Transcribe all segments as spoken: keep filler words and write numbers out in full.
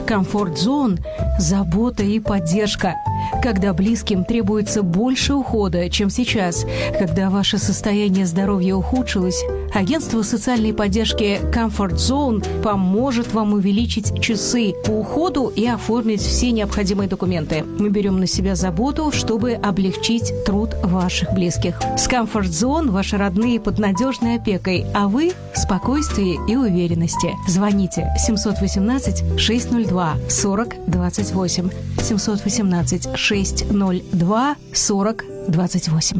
Comfort Zone – забота и поддержка. Когда близким требуется больше ухода, чем сейчас, когда ваше состояние здоровья ухудшилось, агентство социальной поддержки Comfort Zone поможет вам увеличить часы по уходу и оформить все необходимые документы. Мы берем на себя заботу, чтобы облегчить труд ваших близких. С Comfort Zone ваши родные под надежной опекой, а вы в спокойствии и уверенности. Звоните семь один восемь шесть ноль два сорок двадцать восемь. семь один восемь шесть ноль два сорок двадцать восемь.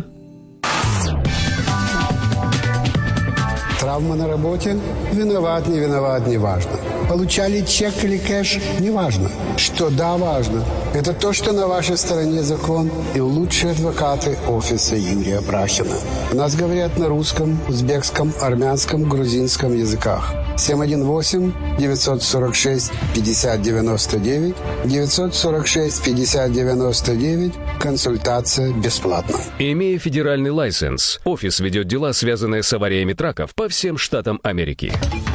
Травма на работе? Виноват, не виноват, не важно. Получали чек или кэш? Не важно. Что да, важно. Это то, что на вашей стороне закон и лучшие адвокаты офиса Юрия Брахина. У нас говорят на русском, узбекском, армянском, грузинском языках. семь один восемь девятьсот сорок шесть пятьдесят девяносто девять девятьсот сорок шесть пятьдесят девяносто девять. Консультация бесплатна. Имея федеральный лайсенс, офис ведет дела, связанные с авариями траков по всем штатам Америки.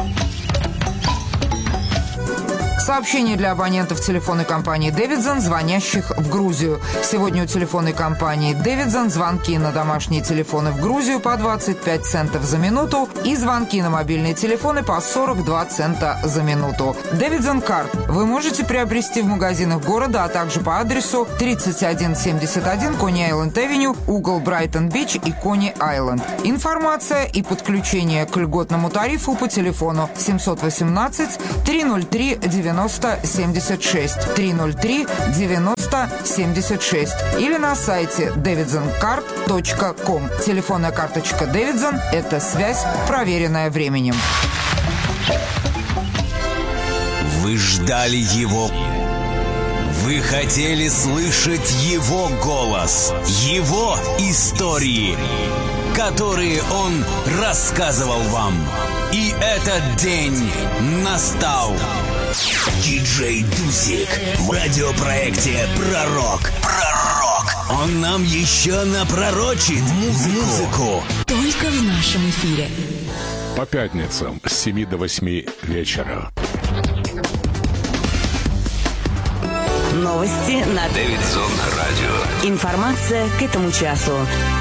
Сообщение для абонентов телефонной компании «Дэвидсон», звонящих в Грузию. Сегодня у телефонной компании «Дэвидсон» звонки на домашние телефоны в Грузию по двадцать пять центов за минуту и звонки на мобильные телефоны по сорок два цента за минуту. «Дэвидсон Карт» вы можете приобрести в магазинах города, а также по адресу тридцать один семьдесят один Кони-Айленд-Авеню, угол Брайтон-Бич и Кони-Айленд. Информация и подключение к льготному тарифу по телефону семь один восемь три ноль три девяносто семьдесят шесть три ноль три девяносто семьдесят шесть или на сайте дэвидсон карт точка ком. Телефонная карточка Дэвидсон – это связь, проверенная временем. Вы ждали его. Вы хотели слышать его голос, его истории, которые он рассказывал вам. И этот день настал. Диджей Дусик в радиопроекте «Пророк». Пророк. Он нам еще напророчит музыку. музыку. Только в нашем эфире. По пятницам с семи до восьми вечера. Новости на Дэвидсон Радио. Информация к этому часу.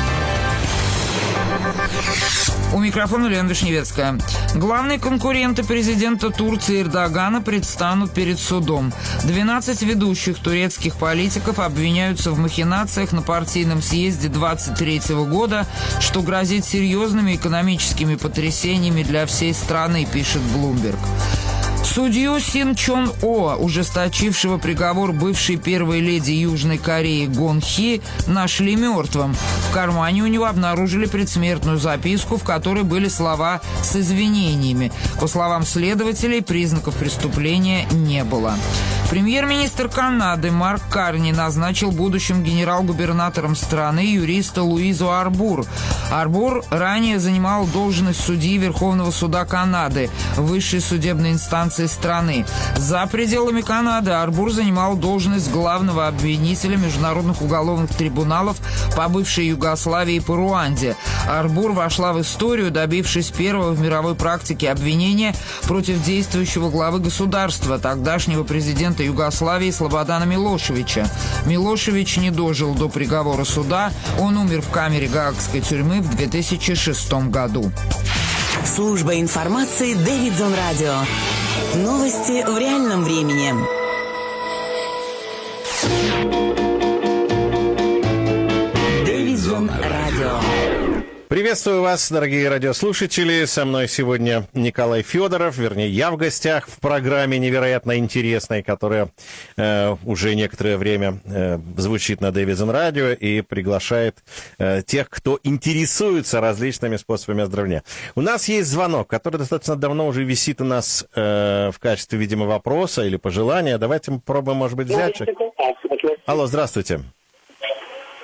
У микрофона Лена Вишневецкая. Главные конкуренты президента Турции Эрдогана предстанут перед судом. двенадцать ведущих турецких политиков обвиняются в махинациях на партийном съезде двадцать третьего года, что грозит серьезными экономическими потрясениями для всей страны, пишет Bloomberg. Судью Син Чон О, ужесточившего приговор бывшей первой леди Южной Кореи Гон Хи, нашли мертвым. В кармане у него обнаружили предсмертную записку, в которой были слова с извинениями. По словам следователей, признаков преступления не было. Премьер-министр Канады Марк Карни назначил будущим генерал-губернатором страны юриста Луизу Арбур. Арбур ранее занимал должность судьи Верховного суда Канады, высшей судебной инстанции страны. За пределами Канады Арбур занимал должность главного обвинителя международных уголовных трибуналов по бывшей Югославии и по Руанде. Арбур вошла в историю, добившись первого в мировой практике обвинения против действующего главы государства, тогдашнего президента Югославии Слободана Милошевича. Милошевич не дожил до приговора суда. Он умер в камере гаагской тюрьмы в две тысячи шестом году. Служба информации Дэвидсон Радио. Новости в реальном времени. Дэвидсон Радио. Приветствую вас, дорогие радиослушатели. Со мной сегодня Николай Федоров, вернее, я в гостях в программе невероятно интересной, которая э, уже некоторое время э, звучит на Дэвидсон Радио и приглашает э, тех, кто интересуется различными способами оздоровления. У нас есть звонок, который достаточно давно уже висит у нас э, в качестве, видимо, вопроса или пожелания. Давайте мы попробуем, может быть, взять. Алло, здравствуйте.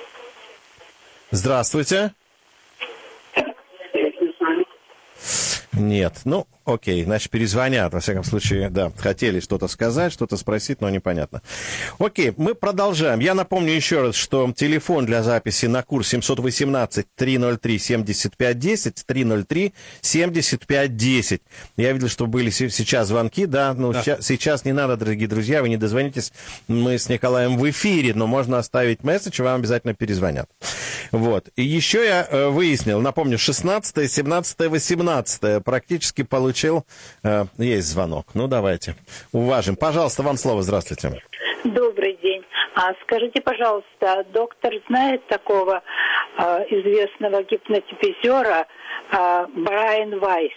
Здравствуйте. Нет. Ну, окей, значит, перезвонят. Во всяком случае, да, хотели что-то сказать, что-то спросить, но непонятно. Окей, мы продолжаем. Я напомню еще раз, что телефон для записи на курс семь один восемь три ноль три семьдесят пять десять, три ноль три семьдесят пять десять. Я видел, что были сейчас звонки, да, но да. Сейчас, сейчас не надо, дорогие друзья, вы не дозвонитесь. Мы с Николаем в эфире, но можно оставить месседж, и вам обязательно перезвонят. Вот. И еще я э, выяснил, напомню, шестнадцатое, семнадцатое, восемнадцатое практически получил... Э, есть звонок. Ну, давайте. Уважим. Пожалуйста, вам слово. Здравствуйте. Добрый день. А скажите, пожалуйста, доктор знает такого э, известного гипнотизера э, Брайан Вайс?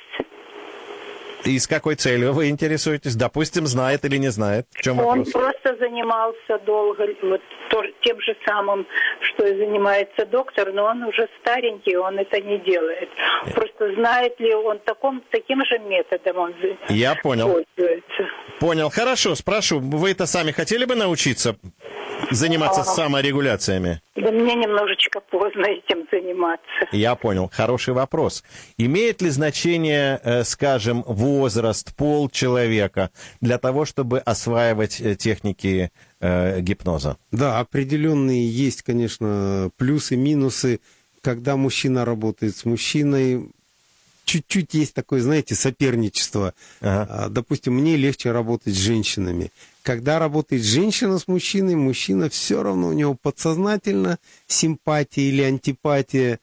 И с какой целью вы интересуетесь? Допустим, знает или не знает? В чем Он вопрос? просто занимался долго вот, то, тем же самым, что и занимается доктор, но он уже старенький, он это не делает. Просто знает ли он таком, таким же методом он Я понял. пользуется. Понял. Хорошо, спрошу. Вы это сами хотели бы научиться заниматься а, саморегуляциями? Да мне немножечко поздно этим заниматься. Я понял. Хороший вопрос. Имеет ли значение, э, скажем, возраст, пол человека для того, чтобы осваивать э, техники э, гипноза? Да, определенные есть, конечно, плюсы, минусы. Когда мужчина работает с мужчиной, чуть-чуть есть такое, знаете, соперничество. Ага. Допустим, мне легче работать с женщинами. Когда работает женщина с мужчиной, мужчина все равно у него подсознательно симпатия или антипатия,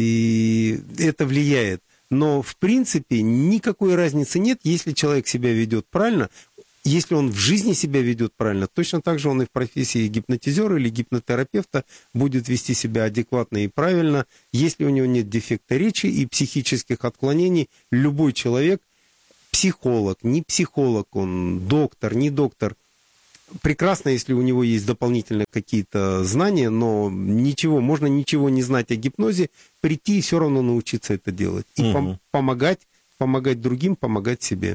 и это влияет. Но, в принципе, никакой разницы нет, если человек себя ведет правильно. Если он в жизни себя ведет правильно, точно так же он и в профессии гипнотизера или гипнотерапевта будет вести себя адекватно и правильно. Если у него нет дефекта речи и психических отклонений, любой человек, психолог, не психолог, он доктор, не доктор, прекрасно, если у него есть дополнительные какие-то знания, но ничего, можно ничего не знать о гипнозе, прийти и все равно научиться это делать. И угу. пом- помогать. Помогать другим, помогать себе.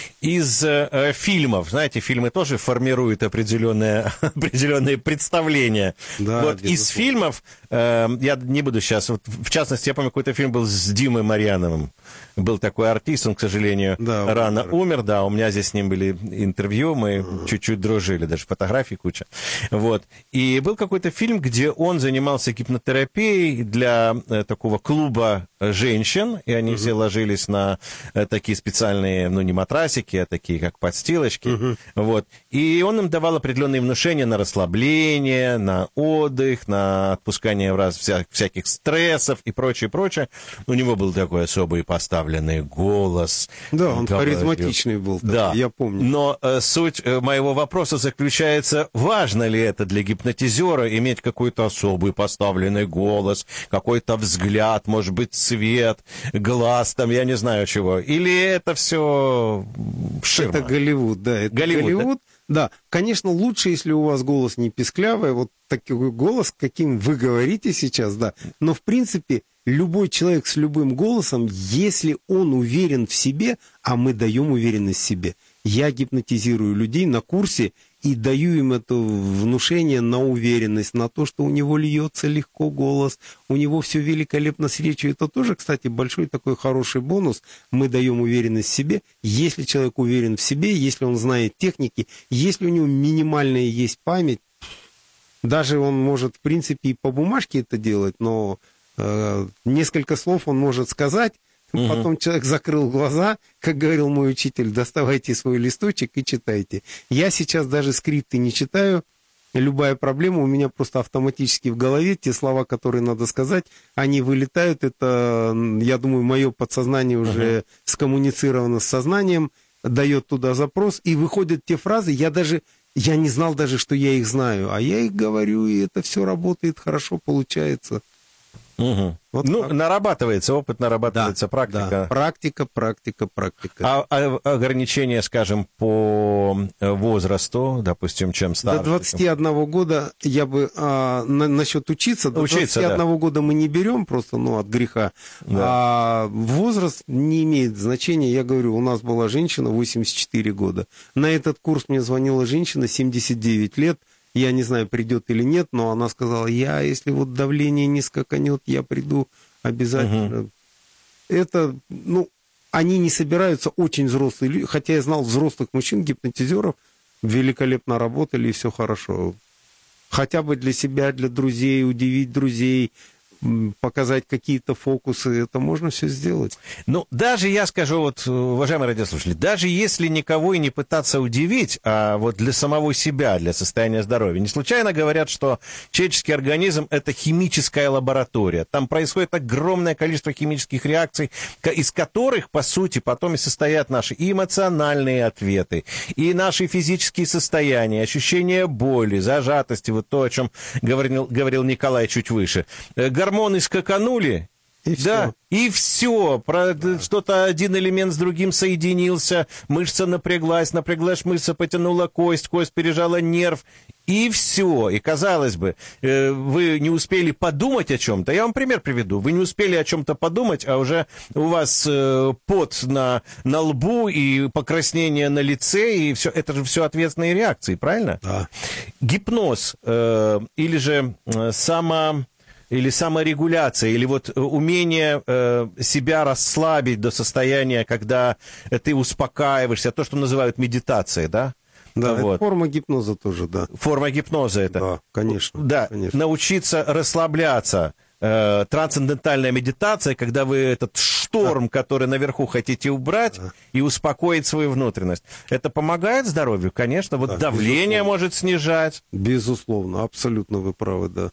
Из э, фильмов, знаете, фильмы тоже формируют определенное, определенные представления. Да, вот из фильмов, э, я не буду сейчас, вот, в частности, я помню, какой-то фильм был с Димой Марьяновым. Был такой артист, он, к сожалению, да, рано умер. умер, да, у меня здесь с ним были интервью, мы uh-huh. чуть-чуть дружили, даже фотографий куча. Вот. И был какой-то фильм, где он занимался гипнотерапией для э, такого клуба женщин, и они uh-huh. все ложились на такие специальные, ну, не матрасики, а такие, как подстилочки. Uh-huh. Вот. И он им давал определенные внушения на расслабление, на отдых, на отпускание в раз вся, всяких стрессов и прочее, прочее. У него был такой особый поставленный голос. Да, он говорил, харизматичный был. Такой, да, я помню. Но э, суть э, моего вопроса заключается, важно ли это для гипнотизера иметь какой-то особый поставленный голос, какой-то взгляд, может быть, цвет, глаз, там, я не знаю чего. Или это все ширма? Это Голливуд, да. Это Голливуд, Голливуд. Да? Да, конечно, лучше, если у вас голос не писклявый, вот такой голос, каким вы говорите сейчас, да. Но, в принципе, любой человек с любым голосом, если он уверен в себе, а мы даем уверенность в себе. Я гипнотизирую людей на курсе и даю им это внушение на уверенность, на то, что у него льется легко голос, у него все великолепно с речью. Это тоже, кстати, большой такой хороший бонус. Мы даем уверенность в себе. Если человек уверен в себе, если он знает техники, если у него минимальная есть память, даже он может, в принципе, и по бумажке это делать, но э, несколько слов он может сказать. Угу. Потом человек закрыл глаза, как говорил мой учитель, доставайте свой листочек и читайте. Я сейчас даже скрипты не читаю. Любая проблема у меня просто автоматически в голове. Те слова, которые надо сказать, они вылетают. Это, я думаю, мое подсознание уже угу. скоммуницировано с сознанием, дает туда запрос, и выходят те фразы. Я даже, я не знал даже, что я их знаю, а я их говорю, и это все работает хорошо, получается. Угу. Вот ну, так. Нарабатывается, опыт нарабатывается, да, практика. Да. Практика, практика, практика. А, а ограничения, скажем, по возрасту, допустим, чем старше? До двадцати одного года я бы, а, на, насчет учиться, до учиться, двадцати одного да. года мы не берем просто, ну, от греха. Да. А возраст не имеет значения. Я говорю, у нас была женщина восемьдесят четыре года. На этот курс мне звонила женщина семьдесят девять лет. Я не знаю, придет или нет, но она сказала, я, если вот давление не скаканет, я приду обязательно. Угу. Это, ну, они не собираются очень взрослые люди, хотя я знал взрослых мужчин-гипнотизеров, великолепно работали, и все хорошо. Хотя бы для себя, для друзей, удивить друзей, показать какие-то фокусы, это можно все сделать. Ну, даже я скажу, вот, уважаемые радиослушатели, даже если никого и не пытаться удивить, а вот для самого себя, для состояния здоровья, не случайно говорят, что человеческий организм – это химическая лаборатория. Там происходит огромное количество химических реакций, из которых, по сути, потом и состоят наши и эмоциональные ответы, и наши физические состояния, ощущение боли, зажатости, вот то, о чем говорил, говорил Николай чуть выше. Гормоны скаканули, и да, все. и все. Про, да. Что-то один элемент с другим соединился, мышца напряглась, напряглась мышца, потянула кость, кость пережала нерв, и все. И, казалось бы, э, вы не успели подумать о чем-то. Я вам пример приведу. Вы не успели о чем-то подумать, а уже у вас э, пот на, на лбу и покраснение на лице, и все. Это же все ответственные реакции, правильно? Да. Гипноз э, или же э, само... или саморегуляция, или вот умение э, себя расслабить до состояния, когда ты успокаиваешься, то, что называют медитацией, да? Да, вот. Это форма гипноза тоже, да. Форма гипноза это. Да, конечно. Да, конечно. Научиться расслабляться. Э, трансцендентальная медитация, когда вы этот шторм, да. который наверху хотите убрать, да. и успокоить свою внутренность. Это помогает здоровью, конечно. Вот да, давление безусловно. Может снижать. Безусловно, абсолютно вы правы, да.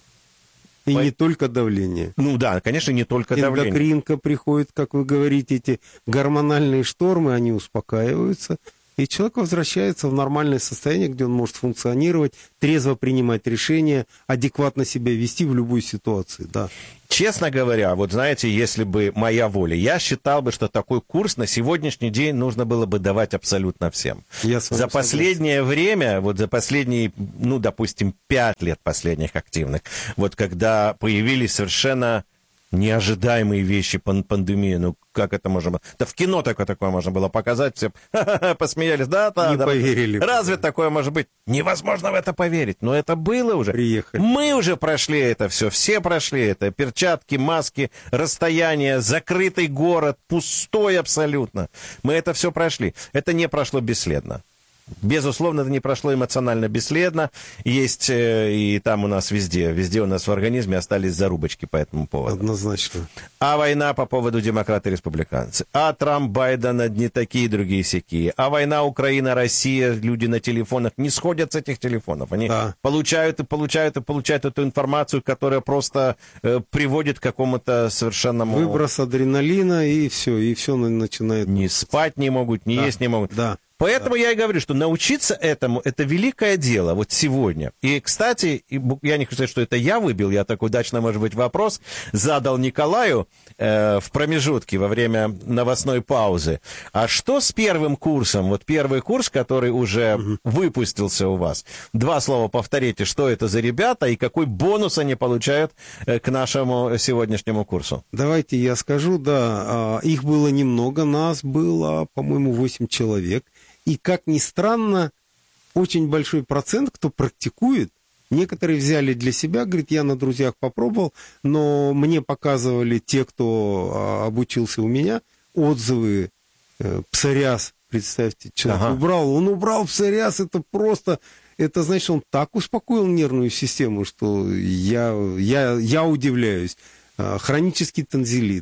И По... не только давление. Ну да, конечно, не только давление. Эндокринка приходит, как вы говорите, эти гормональные штормы, они успокаиваются, и человек возвращается в нормальное состояние, где он может функционировать, трезво принимать решения, адекватно себя вести в любой ситуации, да. Честно говоря, вот знаете, если бы моя воля, я считал бы, что такой курс на сегодняшний день нужно было бы давать абсолютно всем. Я за последнее согласен. время, вот за последние, ну, допустим, пять лет последних активных, вот когда появились совершенно неожидаемые вещи, пандемии, ну, как это можно было? Да в кино такое, такое можно было показать, все посмеялись, да, да, не да, поверили. Разве да. такое может быть? Невозможно в это поверить, но это было уже. Приехали. Мы уже прошли это все, все прошли это, перчатки, маски, расстояние, закрытый город, пустой абсолютно. Мы это все прошли. Это не прошло бесследно. Безусловно, это не прошло эмоционально бесследно. Есть э, и там у нас везде, везде у нас в организме остались зарубочки по этому поводу. Однозначно. А война по поводу демократы и республиканцы. А Трамп, Байден, одни такие, другие сякие. А война Украина, Россия, люди на телефонах не сходят с этих телефонов. Они да. получают и получают и получают эту информацию, которая просто э, приводит к какому-то совершенному... Выброс адреналина, и все, и все начинает... Не спать не могут, не да. есть не могут. Да. Поэтому да. я и говорю, что научиться этому, это великое дело вот сегодня. И, кстати, я не хочу сказать, что это я выбил, я такой удачно, может быть, вопрос задал Николаю э, в промежутке во время новостной паузы. А что с первым курсом? Вот первый курс, который уже угу. выпустился у вас. Два слова повторите, что это за ребята и какой бонус они получают э, к нашему сегодняшнему курсу. Давайте я скажу, да, их было немного, нас было, по-моему, восемь человек. И, как ни странно, очень большой процент, кто практикует, некоторые взяли для себя, говорит, я на друзьях попробовал, но мне показывали те, кто а, обучился у меня, отзывы, э, псориаз, представьте, человек ага. убрал, он убрал псориаз, это просто, это значит, он так успокоил нервную систему, что я, я, я удивляюсь. А, хронический танзелит,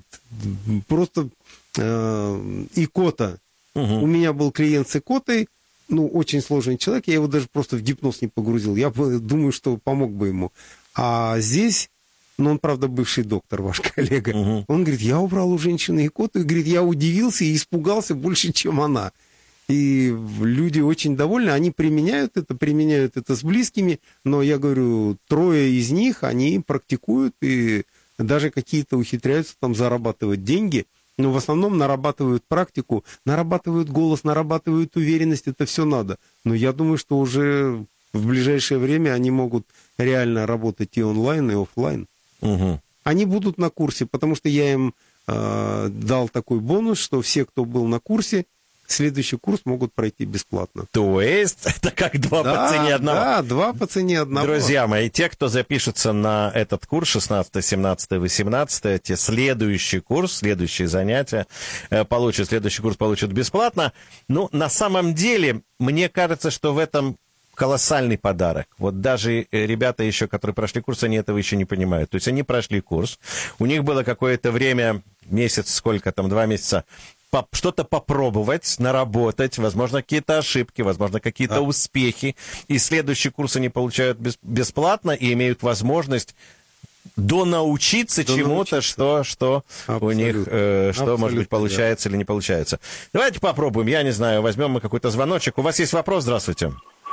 просто э, икота. Угу. У меня был клиент с икотой, ну, очень сложный человек, я его даже просто в гипноз не погрузил. Я думаю, что помог бы ему. А здесь, ну, он, правда, бывший доктор, ваш коллега, угу. он говорит, я убрал у женщины икоту, и говорит, я удивился и испугался больше, чем она. И люди очень довольны, они применяют это, применяют это с близкими, но я говорю, трое из них, они практикуют и даже какие-то ухитряются там зарабатывать деньги. Но в основном нарабатывают практику, нарабатывают голос, нарабатывают уверенность, это все надо. Но я думаю, что уже в ближайшее время они могут реально работать и онлайн, и офлайн. Угу. Они будут на курсе, потому что я им э, дал такой бонус, что все, кто был на курсе, следующий курс могут пройти бесплатно. То есть это как два да, по цене одного? Да, два по цене одного. Друзья мои, те, кто запишется на этот курс шестнадцатое, семнадцатое, восемнадцатое, те следующий курс, следующие занятия получат, следующий курс получат бесплатно. Ну, на самом деле, мне кажется, что в этом колоссальный подарок. Вот даже ребята еще, которые прошли курс, они этого еще не понимают. То есть они прошли курс, у них было какое-то время, месяц, сколько там, два месяца, что-то попробовать, наработать, возможно, какие-то ошибки, возможно, какие-то да. успехи. И следующий курс они получают бесплатно и имеют возможность донаучиться До чему-то, что, что у них, э, что, Абсолютно, может быть, получается да. или не получается. Давайте попробуем, я не знаю, возьмем мы какой-то звоночек. У вас есть вопрос? Здравствуйте.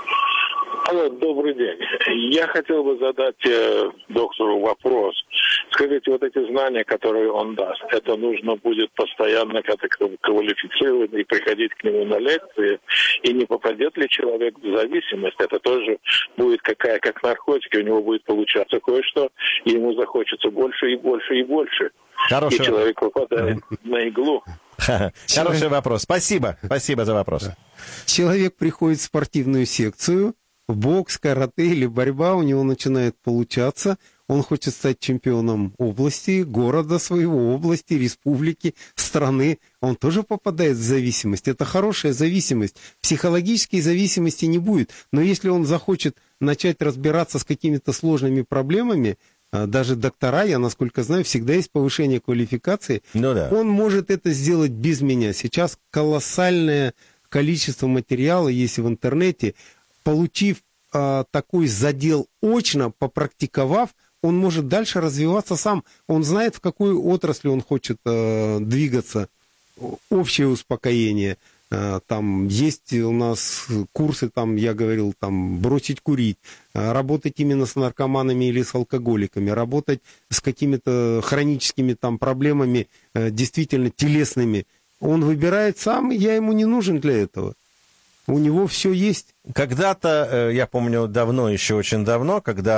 Алло, добрый день. Я хотел бы задать э, доктору вопрос. Скажите, вот эти знания, которые он даст, это нужно будет постоянно как-то квалифицировать и приходить к нему на лекции? И не попадет ли человек в зависимость? Это тоже будет какая, как наркотики, у него будет получаться кое-что, и ему захочется больше и больше и больше. Хороший и человек попадает на иглу. Хороший вопрос. Спасибо. Спасибо за вопрос. Человек приходит в спортивную секцию, бокс, карате или борьба, у него начинает получаться, он хочет стать чемпионом области, города своего, области, республики, страны, он тоже попадает в зависимость. Это хорошая зависимость. Психологической зависимости не будет, но если он захочет начать разбираться с какими-то сложными проблемами, даже доктора, я насколько знаю, всегда есть повышение квалификации, ну да. он может это сделать без меня. Сейчас колоссальное количество материала есть в интернете. Получив э, такой задел очно, попрактиковав, он может дальше развиваться сам. Он знает, в какой отрасли он хочет э, двигаться. Общее успокоение. Э, там есть у нас курсы, там, я говорил, там, бросить курить, э, работать именно с наркоманами или с алкоголиками, работать с какими-то хроническими там проблемами, э, действительно телесными. Он выбирает сам, и я ему не нужен для этого. У него все есть. Когда-то, я помню, давно, еще очень давно, когда